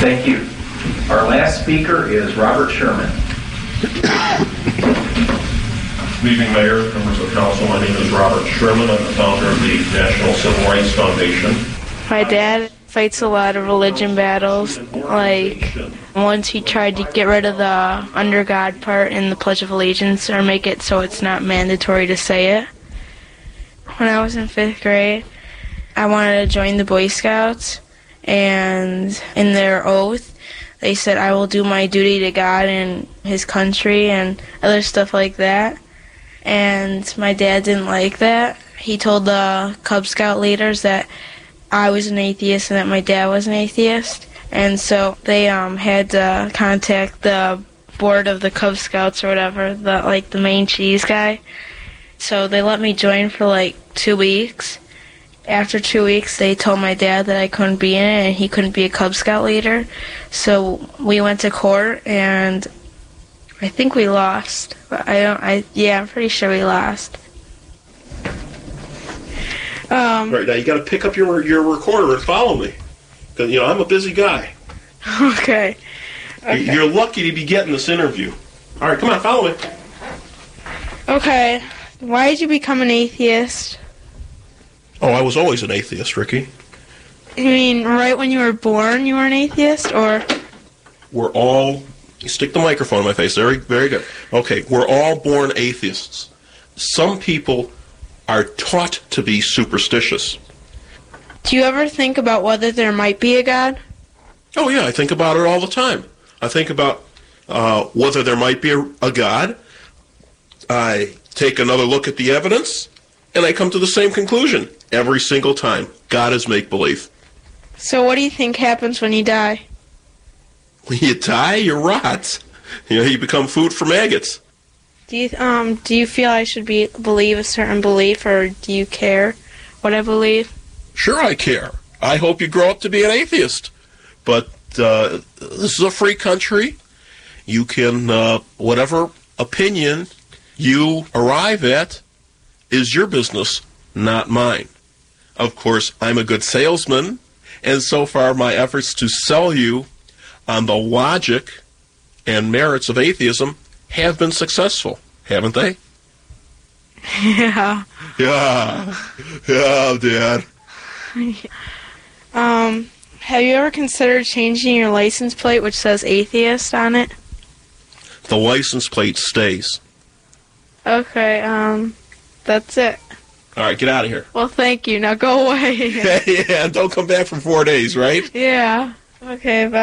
Thank you. Our last speaker is Robert Sherman. Good evening, Mayor, members of council. My name is Robert Sherman. I'm the founder of the National Civil Rights Foundation. My dad fights a lot of religion battles. Like, once he tried to get rid of the under God part in the Pledge of Allegiance, or make it so it's not mandatory to say it. When I was in 5th grade, I wanted to join the Boy Scouts, and in their oath, they said, I will do my duty to God and His country and other stuff like that. And my dad didn't like that. He told the Cub Scout leaders that I was an atheist and that my dad was an atheist. And so they had to contact the board of the Cub Scouts or whatever, the main cheese guy. So they let me join for like 2 weeks. After 2 weeks, they told my dad that I couldn't be in it and he couldn't be a Cub Scout leader. So we went to court, and I think we lost. But I'm pretty sure we lost. Right, now you got to pick up your recorder and follow me. Because, I'm a busy guy. Okay. You're lucky to be getting this interview. All right, come on, follow me. Okay. Why did you become an atheist? Oh, I was always an atheist, Ricky. You mean right when you were born you were an atheist, or? We're all... Stick the microphone in my face. Very, very good. Okay, we're all born atheists. Some people are taught to be superstitious. Do you ever think about whether there might be a God? Oh, yeah, I think about it all the time. I think about whether there might be a God. I take another look at the evidence, and I come to the same conclusion every single time. God is make-believe. So what do you think happens when you die? When you die, you rot. You become food for maggots. Do you feel I should believe a certain belief, or do you care what I believe? Sure I care. I hope you grow up to be an atheist. But this is a free country. You can, whatever opinion you arrive at is your business, not mine. Of course, I'm a good salesman, and so far my efforts to sell you on the logic and merits of atheism have been successful, haven't they? Yeah. Yeah, Dad. Have you ever considered changing your license plate, which says atheist on it? The license plate stays. Okay, that's it. All right, get out of here. Well, thank you. Now go away. Yeah, don't come back for 4 days, right? Yeah. Okay, bye.